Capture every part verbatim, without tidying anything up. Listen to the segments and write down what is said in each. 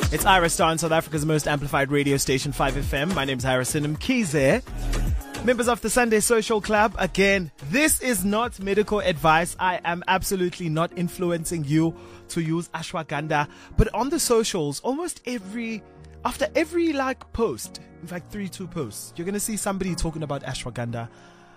It's Ira Star on South Africa's most amplified radio station, five F M. My name's Harrison Mkhize. Members of the Sunday Social Club, again, this is not medical advice. I am absolutely not influencing you to use ashwagandha. But on the socials, almost every, after every like post, in fact, three, two posts, you're going to see somebody talking about ashwagandha.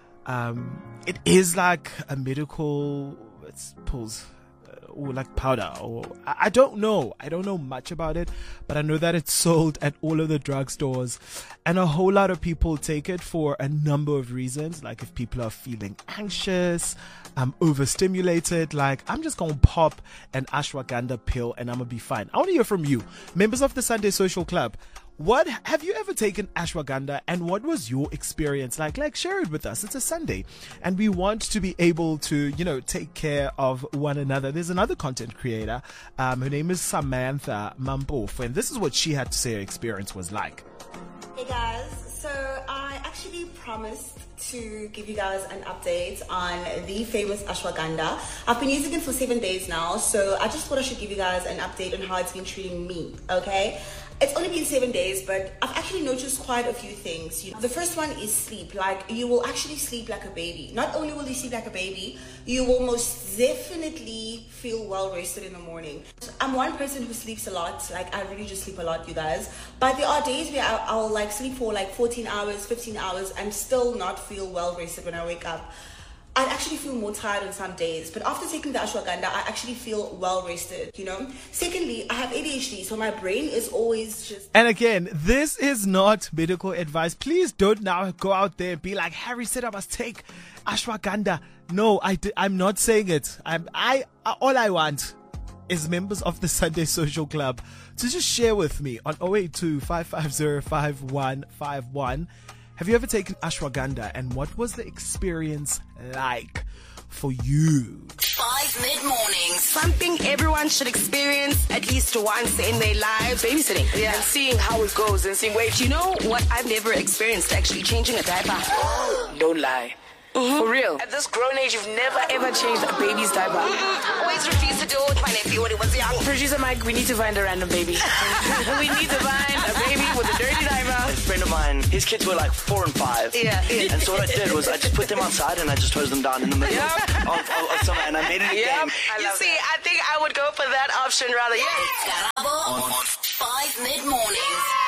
Um, it is like a medical, it's pills. Or like powder, or I don't know. I don't know much about it, but I know that it's sold at all of the drugstores, and a whole lot of people take it for a number of reasons. Like if people are feeling anxious, um, overstimulated, like I'm just gonna pop an ashwagandha pill and I'm gonna be fine. I want to hear from you, members of the Sunday Social Club. What have you ever taken ashwagandha, and what was your experience like? Like, share it with us. It's a Sunday, and we want to be able to, you know, take care of one another. There's another content creator. Um, her name is Samantha Mampofu, and this is what she had to say her experience was like. Hey guys, so I actually promised to give you guys an update on the famous ashwagandha. I've been using it for seven days now, so I just thought I should give you guys an update on how it's been treating me, okay? It's only been seven days, but I've actually noticed quite a few things. You know, the first one is sleep. Like, you will actually sleep like a baby. Not only will you sleep like a baby, you will most definitely feel well rested in the morning. I'm one person who sleeps a lot. Like, I really just sleep a lot, you guys. But there are days where I'll, I'll like sleep for like fourteen hours, fifteen hours, and still not feel well rested when I wake up. I actually feel more tired on some days, but after taking the ashwagandha, I actually feel well rested, you know? Secondly, I have A D H D, so my brain is always just... And again, this is not medical advice. Please don't now go out there and be like, Harry said I must take ashwagandha. No, I di- I'm not saying it. I'm, I, all I want is members of the Sunday Social Club to just share with me on oh eight two, five five zero, five one five one. Have you ever taken ashwagandha, and what was the experience like for you? Five mid-mornings. Something everyone should experience at least once in their lives. Babysitting. Yeah. And seeing how it goes and seeing, wait, You know what I've never experienced? Actually changing a diaper. don't lie. Mm-hmm. For real. At this grown age, you've never ever changed a baby's diaper. I always refused to do it with my nephew when he was young. Producer Mike, we need to find a random baby. we need to find a baby with a dirty diaper. A friend of mine, his kids were like four and five. Yeah, yeah. And so what I did was I just put them outside and I just hosed them down in the middle Yep. of, of, of summer, and I made it a Yep. game. I You love see, I think I would go for that option rather. Yeah. On, on five mid-mornings.